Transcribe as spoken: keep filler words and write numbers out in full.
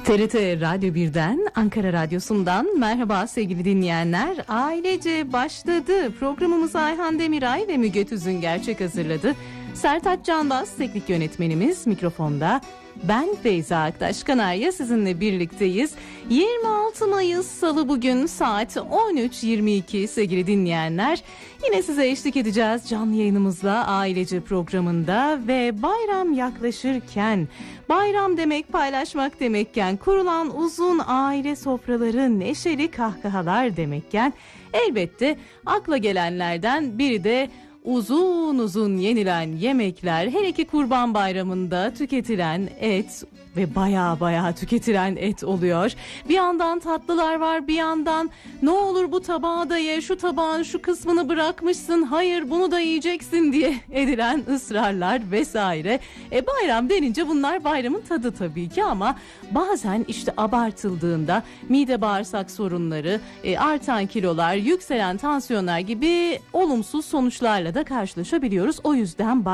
T R T Radyo birden, Ankara Radyosu'ndan merhaba sevgili dinleyenler. Ailece başladı. Programımızı Ayhan Demiray ve Müge Tüzün gerçek hazırladı. Sertaç Canbaz teknik yönetmenimiz, mikrofonda ben Beyza Aktaş Kanarya sizinle birlikteyiz. yirmi altı Mayıs Salı, bugün saat on üç yirmi iki sevgili dinleyenler. Yine size eşlik edeceğiz canlı yayınımızla Ailece programında ve bayram yaklaşırken, bayram demek paylaşmak demekken, kurulan uzun aile sofraları, neşeli kahkahalar demekken elbette akla gelenlerden biri de uzun uzun yenilen yemekler, hele ki Kurban Bayramı'nda tüketilen et ve baya baya tüketilen et oluyor. Bir yandan tatlılar var, bir yandan ne olur bu tabağı da ye, şu tabağın şu kısmını bırakmışsın, hayır bunu da yiyeceksin diye edilen ısrarlar vesaire. E bayram denince bunlar bayramın tadı tabii ki, ama bazen işte abartıldığında mide bağırsak sorunları, e, artan kilolar, yükselen tansiyonlar gibi olumsuz sonuçlarla da karşılaşabiliyoruz. O yüzden